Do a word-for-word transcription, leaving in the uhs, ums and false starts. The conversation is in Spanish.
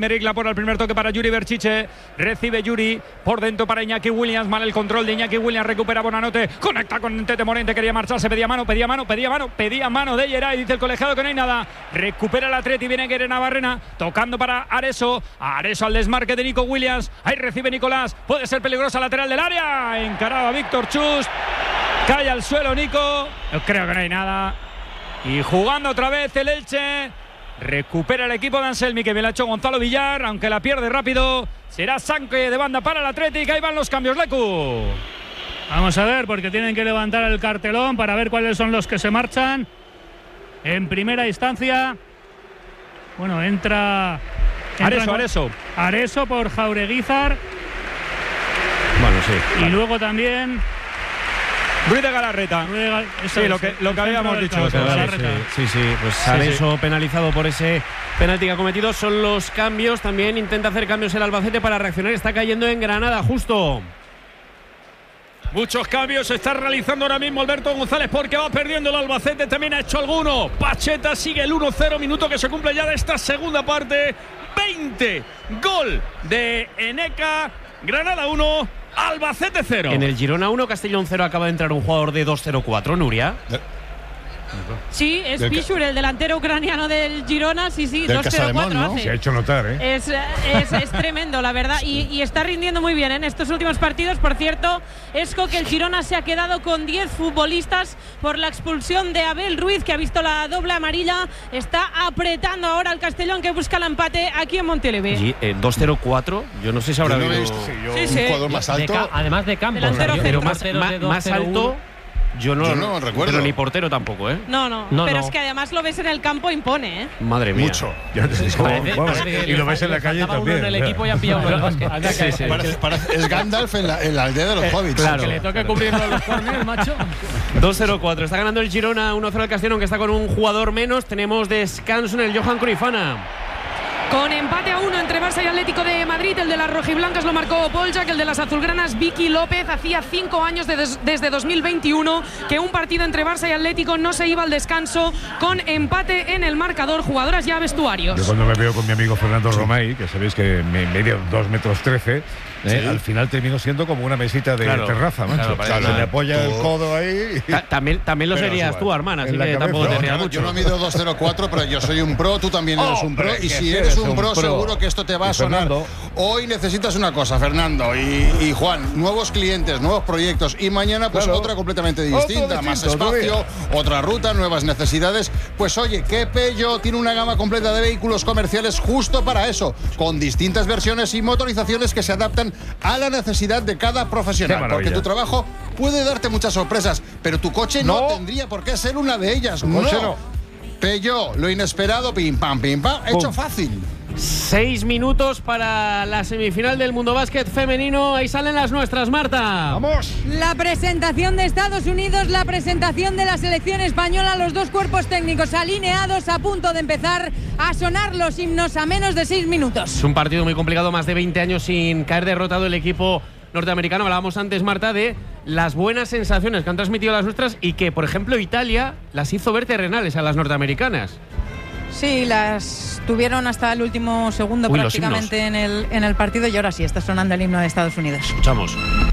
Merigla por el primer toque para Yuri Berchiche. Recibe Yuri por dentro para Iñaki Williams. Mal el control de Iñaki Williams. Recupera Bonanote. Conecta con Tete Morente. Quería marcharse. Pedía mano, pedía mano, pedía mano. Pedía mano de Yeray. Dice el colegiado que no hay nada. Recupera el Atleti. Viene Guerena Barrena. Tocando para Areso. Areso al desmarque de Nico Williams. Ahí recibe Nicolás. Puede ser peligrosa lateral del área. Encaraba a Víctor Chust. Cae al suelo Nico. Yo creo que no hay nada. Y jugando otra vez el Elche. Recupera el equipo de Anselmi, que bien la ha hecho Gonzalo Villar, aunque la pierde rápido. Será saque de banda para el Atlético. Ahí van los cambios, Lecu. Vamos a ver, porque tienen que levantar el cartelón para ver cuáles son los que se marchan. En primera instancia, bueno, entra... entra Areso, Areso. Areso por Jaureguizar. Bueno, sí. Y claro. luego también... Ruiz de Galarreta. Ruiz de Gal... Sí, lo que, lo que habíamos dicho. Sí, sí, sí, pues sí, Areso sí. penalizado por ese penalti que ha cometido. Son los cambios, también intenta hacer cambios el Albacete para reaccionar. Está cayendo en Granada, justo. Muchos cambios se está realizando ahora mismo Alberto González, porque va perdiendo el Albacete. También ha hecho alguno. Pacheta sigue el uno cero, minuto que se cumple ya de esta segunda parte. veinte, gol de Eneca. Granada uno, Albacete cero. En el Girona uno, Castellón cero acaba de entrar un jugador de dos cero cuatro, Nuria. Sí, es Pichur, el delantero ucraniano del Girona. Sí, sí, dos cero cuatro, ¿no? Se ha hecho notar, ¿eh? Es, es, es tremendo, la verdad. Y, y está rindiendo muy bien en estos últimos partidos. Por cierto, Esco, que el Girona se ha quedado con diez futbolistas por la expulsión de Abel Ruiz, que ha visto la doble amarilla. Está apretando ahora al Castellón, que busca el empate aquí en Montilivi. Y eh, dos cero cuatro, yo no sé si habrá no habido... sí, yo, sí, un sí. jugador más alto. De ca- además de campo. Delantero o sea, centro. Pero más, portero más, de dos más cero uno. alto... Yo no, Yo no recuerdo. Pero ni portero tampoco, ¿eh? No, no, No, pero no. es que además lo ves en el campo, impone, ¿eh? Madre mía. Mucho. Ya te digo, Parece- vamos, parece que y lo le ves en la faltaba calle uno también. en el ya. equipo y han pillado uno en el básquet. Sí, sí. Parece- parece- es Gandalf en la, en la aldea de los hobbits. claro. Que le toca cubrirlo los corners, macho. dos cero cuatro. Está ganando el Girona uno cero al Castellón, que está con un jugador menos. Tenemos descanso en el Johan Cruyffana. Con empate a uno entre Barça y Atlético de Madrid, el de las rojiblancas lo marcó Poljak, el de las azulgranas Vicky López. Hacía cinco años de des, desde dos mil veintiuno que un partido entre Barça y Atlético no se iba al descanso, con empate en el marcador. Jugadoras ya vestuarios. Yo cuando me veo con mi amigo Fernando Romay, que sabéis que me medio dos metros trece, ¿eh? Sí. Al final termino siendo como una mesita de Claro, terraza, macho. claro, Se claro. me apoya el Tú- codo ahí. y- Ta- También, también lo Pero serías igual. tú, hermana, así En la que cabeza. tampoco te No, rías Yo, mucho. yo no mido dos cero cuatro, pero yo soy un pro, tú también eres un pro. Hombre, Y que si sí eres eres un un pro, pro. seguro que esto te va a Y sonar. Fernando. Hoy necesitas una cosa, Fernando y, y Juan, nuevos clientes, nuevos proyectos. Y mañana, pues Claro. otra completamente Otro distinta, más distinto, otro espacio, otra ruta, nuevas necesidades. Pues oye, que Peugeot tiene una gama completa de vehículos comerciales justo para eso, con distintas versiones y motorizaciones que se adaptan a la necesidad de cada Qué profesional. maravilla. Porque tu trabajo puede darte muchas sorpresas, pero tu coche no, No. tendría por qué ser una de ellas. Tu coche no. no. Peugeot, lo inesperado, pim pam, pim pam, hecho Pum. fácil. Seis minutos para la semifinal del Mundo Básquet femenino. Ahí salen las nuestras, Marta. ¡Vamos! La presentación de Estados Unidos, la presentación de la selección española, los dos cuerpos técnicos alineados, a punto de empezar a sonar los himnos a menos de seis minutos. Es un partido muy complicado, más de veinte años sin caer derrotado el equipo norteamericano. Hablábamos antes, Marta, de las buenas sensaciones que han transmitido las nuestras y que, por ejemplo, Italia las hizo ver terrenales a las norteamericanas. Sí, las tuvieron hasta el último segundo Uy, los prácticamente en el, en el partido, y ahora sí está sonando el himno de Estados Unidos. Escuchamos.